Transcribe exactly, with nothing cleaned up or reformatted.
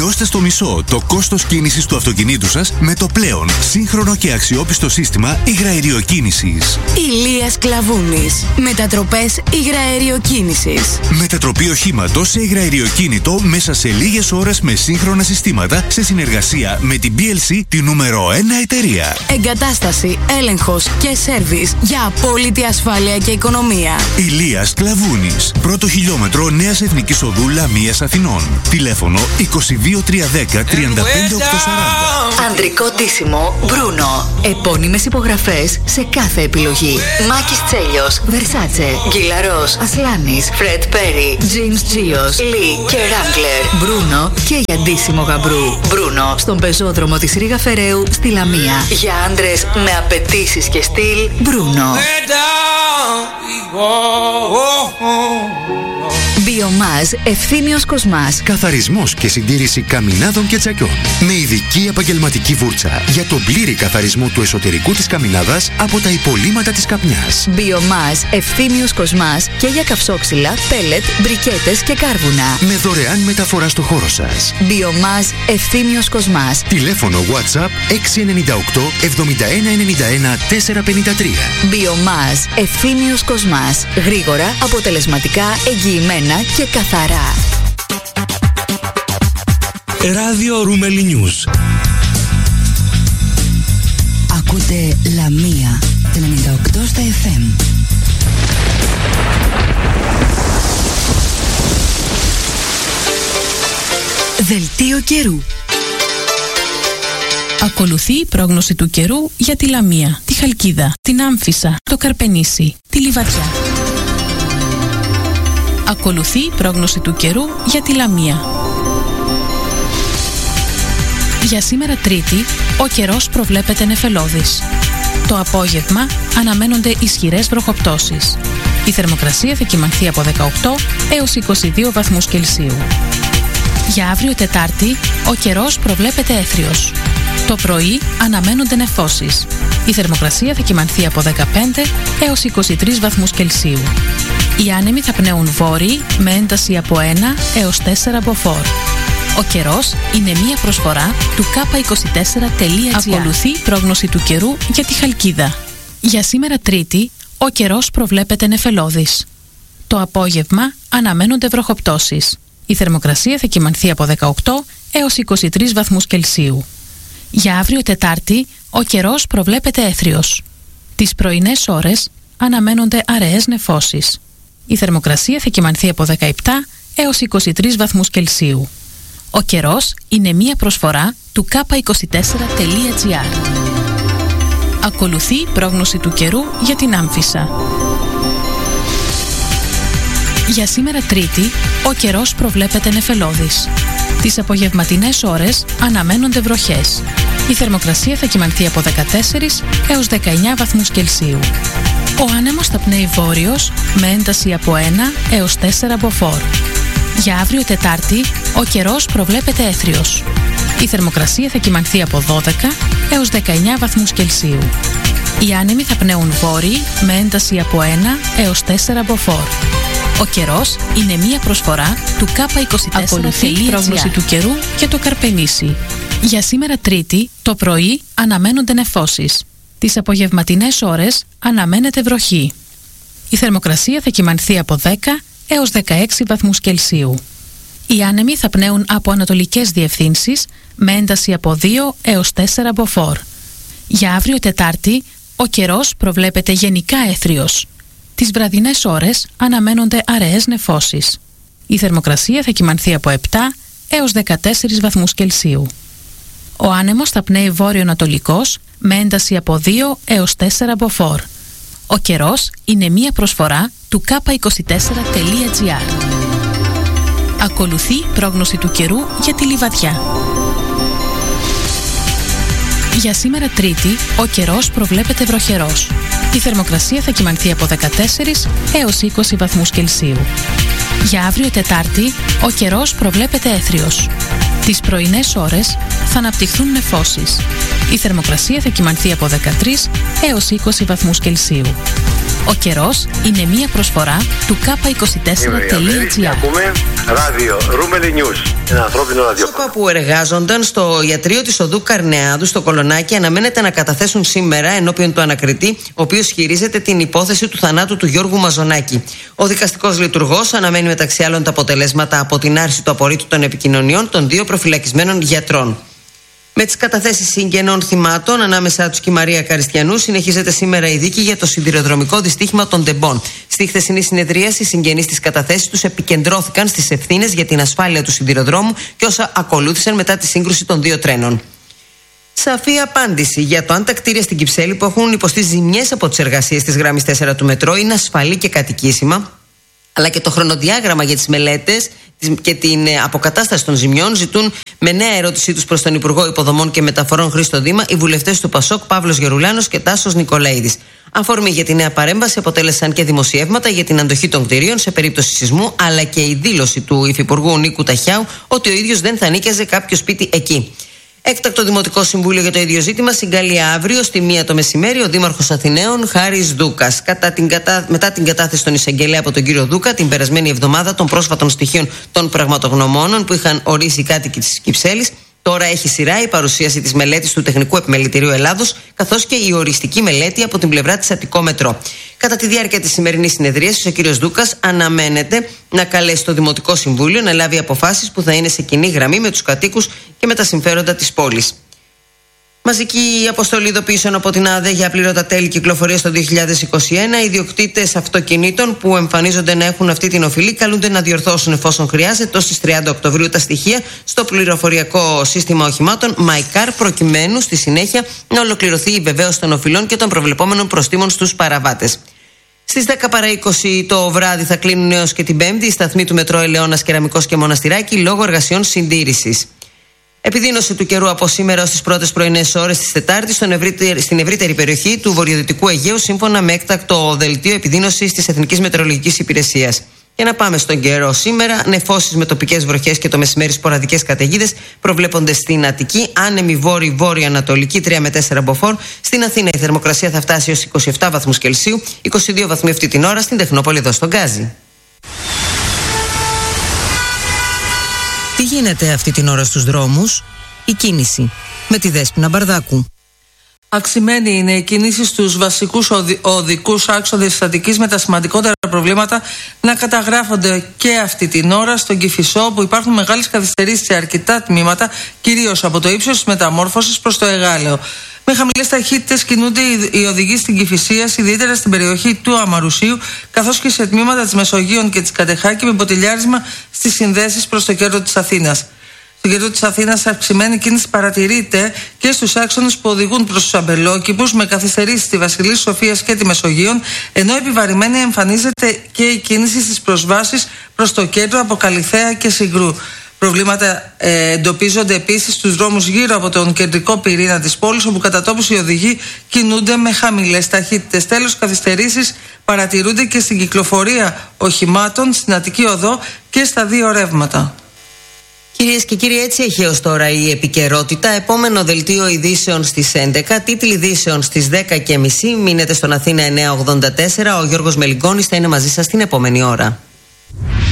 Μειώστε στο μισό το κόστος κίνησης του αυτοκινήτου σας με το πλέον σύγχρονο και αξιόπιστο σύστημα υγραεριοκίνησης. Ηλίας Κλαβούνης. Μετατροπές υγραεριοκίνησης. Μετατροπή οχήματος σε υγραεριοκίνητο μέσα σε λίγες ώρες με σύγχρονα συστήματα σε συνεργασία με την μπι ελ σι, τη νούμερο ένα εταιρεία. Εγκατάσταση, έλεγχος και σέρβις για απόλυτη ασφάλεια και οικονομία. Ηλίας Κλαβούνης. Πρώτο χιλιόμετρο Νέας Εθνικής Οδού Λαμίας Αθηνών. Τηλέφωνο είκοσι δύο τριακόσια δέκα τριάντα πέντε οκτακόσια σαράντα. Ανδρικό ντύσιμο Μπρούνο. Επώνυμες υπογραφές σε κάθε επιλογή. Μάκης Τσέλιος, Βερσάτσε, Γκυλαρός, Ασλάνης, Φρεντ Πέρι, Τζιμς Τζίος, Λι και Ράγκλερ. Μπρούνο και για ντύσιμο γαμπρού. Μπρούνο στον πεζόδρομο της Ρήγα Φεραίου στη Λαμία. Για άντρες με απαιτήσεις και στυλ. Μπρούνο. Βιομάζ Ευθύμιος Κοσμάς. Καθαρισμός και συντήρηση καμινάδων και τσακιών. Με ειδική επαγγελματική βούρτσα για τον πλήρη καθαρισμό του εσωτερικού της καμινάδας από τα υπολείμματα της καπνιάς. Βιομάζ Ευθύμιος Κοσμάς και για καυσόξυλα, πέλετ, μπρικέτες και κάρβουνα. Με δωρεάν μεταφορά στο χώρο σας. Βιομάζ Ευθύμιος Κοσμάς. Τηλέφωνο WhatsApp έξι εννιά οκτώ εβδομήντα ένα ενενήντα ένα τετρακόσια πενήντα τρία. Βιομάζ Ευθύμιος Κοσμάς. Γρήγορα, αποτελεσματικά, εγγυημένα και καθαρά. Ράδιο Ρούμελι News. Ακούτε Λαμία ενενήντα οκτώ στα εφ εμ. Δελτίο καιρού. Ακολουθεί η πρόγνωση του καιρού για τη Λαμία, τη Χαλκίδα, την Άμφισσα, το Καρπενήσι, τη Λιβαδιά. Ακολουθεί η πρόγνωση του καιρού για τη Λαμία. Για σήμερα Τρίτη, ο καιρός προβλέπεται νεφελώδης. Το απόγευμα αναμένονται ισχυρές βροχοπτώσεις. Η θερμοκρασία θα κυμανθεί από δεκαοκτώ έως είκοσι δύο βαθμούς Κελσίου. Για αύριο Τετάρτη, ο καιρός προβλέπεται έθριος. Το πρωί αναμένονται νεφώσεις. Η θερμοκρασία θα κυμανθεί από δεκαπέντε έως είκοσι τρεις βαθμούς Κελσίου. Οι άνεμοι θα πνέουν βόρειοι με ένταση από ένα έως τέσσερα μποφόρ. Ο καιρός είναι μία προσφορά του κάπα είκοσι τέσσερα τελεία τζι άρ. Ακολουθεί η πρόγνωση του καιρού για τη Χαλκίδα. Για σήμερα Τρίτη, ο καιρός προβλέπεται νεφελώδης. Το απόγευμα αναμένονται βροχοπτώσεις. Η θερμοκρασία θα κυμανθεί από δεκαοκτώ έως είκοσι τρεις βαθμούς Κελσίου. Για αύριο Τετάρτη, ο καιρός προβλέπεται έθριος. Τις πρωινές ώρες αναμένονται αραιές νεφώσεις. Η θερμοκρασία θα κυμανθεί από δεκαεπτά έως είκοσι τρεις βαθμούς Κελσίου. Ο καιρός είναι μία προσφορά του κάπα είκοσι τέσσερα τελεία τζι άρ. Ακολουθεί η πρόγνωση του καιρού για την Άμφισσα. Για σήμερα Τρίτη, ο καιρός προβλέπεται νεφελώδης. Τις απογευματινές ώρες αναμένονται βροχές. Η θερμοκρασία θα κυμανθεί από δεκατέσσερα έως δεκαεννιά βαθμούς Κελσίου. Ο άνεμος θα πνέει βόρειος με ένταση από ένα έως τέσσερα μποφόρ. Για αύριο Τετάρτη, ο καιρός προβλέπεται έθριος. Η θερμοκρασία θα κυμανθεί από δώδεκα έως δεκαεννιά βαθμούς Κελσίου. Οι άνεμοι θα πνέουν βόρειοι με ένταση από ένα έως τέσσερα μποφόρ. Ο καιρός είναι μία προσφορά του κάπα είκοσι τέσσερα. Ακολουθεί η πρόγνωση του καιρού και το Καρπενήσι. Για σήμερα Τρίτη, το πρωί αναμένονται νεφώσεις. Τις απογευματινές ώρες αναμένεται βροχή. Η θερμοκρασία θα κυμανθεί από δέκα έως δεκαέξι βαθμούς Κελσίου. Οι άνεμοι θα πνέουν από ανατολικές διευθύνσεις με ένταση από δύο έως τέσσερα μποφόρ. Για αύριο Τετάρτη, ο καιρός προβλέπεται γενικά έθριος. Τις βραδινές ώρες αναμένονται αραιές νεφώσεις. Η θερμοκρασία θα κυμανθεί από επτά έως δεκατέσσερα βαθμούς Κελσίου. Ο άνεμος θα πνέει βόρειο-ανατολικός με ένταση από δύο έως τέσσερα μποφόρ. Ο καιρός είναι μία προσφορά του κάπα είκοσι τέσσερα τελεία τζι άρ. Ακολουθεί πρόγνωση του καιρού για τη Λιβαδιά. Για σήμερα Τρίτη, ο καιρός προβλέπεται βροχερός. Η θερμοκρασία θα κυμανθεί από δεκατέσσερα έως είκοσι βαθμούς Κελσίου. Για αύριο Τετάρτη, ο καιρός προβλέπεται έθριος. Τις πρωινές ώρες θα αναπτυχθούν νεφώσεις. Η θερμοκρασία θα κυμανθεί από δεκατρείς έως είκοσι βαθμούς Κελσίου. Ο καιρός είναι μία προσφορά του κάπα είκοσι τέσσερα τελεία τζι άρ. Ακούμε ράδιο Ρούμελι News. Ένα ανθρώπινο ραδιόφωνο. Πρόσωπα που εργάζονταν στο ιατρείο της οδού Καρνεάδου στο Κολονάκι αναμένεται να καταθέσουν σήμερα ενώπιον του ανακριτή, ο οποίος χειρίζεται την υπόθεση του θανάτου του Γιώργου Μαζονάκη. Ο δικαστικός λειτουργός αναμένει μεταξύ άλλων τα αποτελέσματα από την άρση του απορρίτου των επικοινωνιών των δύο προφυλακισμένων γιατρών. Με τις καταθέσεις συγγενών θυμάτων, ανάμεσά τους και η Μαρία Καριστιανού, συνεχίζεται σήμερα η δίκη για το σιδηροδρομικό δυστύχημα των Ντεμπών. Στη χθεσινή συνεδρίαση, οι συγγενείς της καταθέσεις τους επικεντρώθηκαν στις ευθύνες για την ασφάλεια του σιδηροδρόμου και όσα ακολούθησαν μετά τη σύγκρουση των δύο τρένων. Σαφή απάντηση για το αν τα κτίρια στην Κυψέλη που έχουν υποστεί ζημιές από τις εργασίες της γράμμης τέσσερα του μετρό είναι ασφαλή και κατοικήσιμα, αλλά και το χρονοδιάγραμμα για τις μελέτες και την αποκατάσταση των ζημιών, ζητούν με νέα ερώτησή τους προς τον Υπουργό Υποδομών και Μεταφορών Χρήστο Δήμα οι βουλευτές του Πασόκ Παύλος Γερουλάνος και Τάσος Νικολαίδης. Αφορμή για τη νέα παρέμβαση αποτέλεσαν και δημοσιεύματα για την αντοχή των κτηρίων σε περίπτωση σεισμού, αλλά και η δήλωση του Υφυπουργού Νίκου Ταχιάου ότι ο ίδιος δεν θα νίκιαζε κάποιο σπίτι εκεί. Έκτακτο Δημοτικό Συμβούλιο για το ίδιο ζήτημα συγκαλεί αύριο στη μία το μεσημέρι ο Δήμαρχος Αθηναίων Χάρης Δούκας. Κατά την κατα... Μετά την κατάθεση των εισαγγελέα από τον κύριο Δούκα την περασμένη εβδομάδα των πρόσφατων στοιχείων των πραγματογνωμόνων που είχαν ορίσει οι κάτοικοι της Κυψέλης, τώρα έχει σειρά η παρουσίαση της μελέτης του Τεχνικού Επιμελητηρίου Ελλάδος, καθώς και η οριστική μελέτη από την πλευρά της Αττικό Μετρό. Κατά τη διάρκεια της σημερινής συνεδρίας, ο κύριος Δούκας αναμένεται να καλέσει το Δημοτικό Συμβούλιο να λάβει αποφάσεις που θα είναι σε κοινή γραμμή με τους κατοίκους και με τα συμφέροντα της πόλης. Μαζική αποστολή ειδοποιήσεων από την ΑΔΕ για απλήρωτα τέλη κυκλοφορίας το δύο χιλιάδες είκοσι ένα. Οι ιδιοκτήτες αυτοκινήτων που εμφανίζονται να έχουν αυτή την οφειλή καλούνται να διορθώσουν εφόσον χρειάζεται ως τις τριάντα Οκτωβρίου τα στοιχεία στο πληροφοριακό σύστημα οχημάτων MyCar, προκειμένου στη συνέχεια να ολοκληρωθεί η βεβαίωση των οφειλών και των προβλεπόμενων προστίμων στους παραβάτες. Στις δέκα παρά είκοσι το βράδυ θα κλείνουν έως και την Πέμπτη οι σταθμοί του Μετρό Ελαιώνας, Κεραμικός και Μοναστηράκη λόγω εργασιών συντήρησης. Επιδείνωση του καιρού από σήμερα ως τις πρώτες πρωινές ώρες της Τετάρτης στην ευρύτερη περιοχή του βορειοδυτικού Αιγαίου, σύμφωνα με έκτακτο δελτίο επιδείνωσης της Εθνικής Μετεωρολογικής Υπηρεσίας. Για να πάμε στον καιρό σήμερα, νεφώσεις με τοπικές βροχές και το μεσημέρι σποραδικές καταιγίδες προβλέπονται στην Αττική, άνεμη βόρειο-βόρειο-ανατολική τρία με τέσσερα μποφόρ. Στην Αθήνα η θερμοκρασία θα φτάσει ως είκοσι επτά βαθμούς Κελσίου, είκοσι δύο βαθμοί αυτή την ώρα στην Τεχνόπολη εδώ στον Γκάζι. Τι γίνεται αυτή την ώρα στους δρόμους? Η κίνηση με τη Δέσποινα Μπαρδάκου. Αυξημένη είναι η κίνηση στους βασικούς οδη, οδικούς άξονες της Αττικής, με τα σημαντικότερα προβλήματα να καταγράφονται και αυτή την ώρα στον Κηφισό, που υπάρχουν μεγάλες καθυστερήσεις σε αρκετά τμήματα, κυρίως από το ύψος της μεταμόρφωσης προς το Εγάλεο. Με χαμηλές ταχύτητες κινούνται οι οδηγοί στην Κηφισίας, ιδιαίτερα στην περιοχή του Αμαρουσίου, καθώς και σε τμήματα της Μεσογείων και της Κατεχάκη, με ποτηλιάρισμα στις συνδέσεις προς το κέντρο της Αθήνας. Στο κέντρο της Αθήνας, αυξημένη κίνηση παρατηρείται και στους άξονες που οδηγούν προς τους αμπελόκηπους, με καθυστερήσεις στη Βασιλής Σοφίας και τη Μεσογείων, ενώ επιβαρημένη εμφανίζεται και η κίνηση στις προσβάσεις προς το κέντρο από Καλιθέα και Συγκρού. Προβλήματα ε, εντοπίζονται επίσης στους δρόμους γύρω από τον κεντρικό πυρήνα της πόλης, όπου κατά τόπους οι οδηγοί κινούνται με χαμηλές ταχύτητες. Τέλος, καθυστερήσεις παρατηρούνται και στην κυκλοφορία οχημάτων στην Αττική Οδό και στα δύο ρεύματα. Κυρίες και κύριοι, έτσι έχει ως τώρα η επικαιρότητα. Επόμενο δελτίο ειδήσεων στις έντεκα, τίτλοι ειδήσεων στις δέκα και μισή. Μείνετε στον Αθήνα εννιακόσια ογδόντα τέσσερα. Ο Γιώργος Μελιγκόνης θα είναι μαζί σας την επόμενη ώρα.